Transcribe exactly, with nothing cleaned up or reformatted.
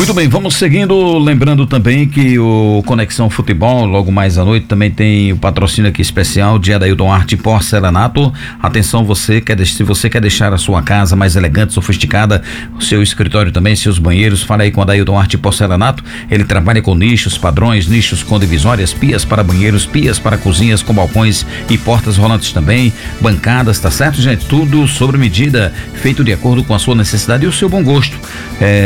Muito bem, vamos seguindo, lembrando também que o Conexão Futebol, logo mais à noite, também tem o patrocínio aqui especial de Adailton Arte Porcelanato. Atenção, você quer, se você quer deixar a sua casa mais elegante, sofisticada, o seu escritório também, seus banheiros, fala aí com Adailton Arte Porcelanato. Ele trabalha com nichos, padrões, nichos com divisórias, pias para banheiros, pias para cozinhas com balcões e portas rolantes também, bancadas, tá certo, gente? Tudo sobre medida, feito de acordo com a sua necessidade e o seu bom gosto. É,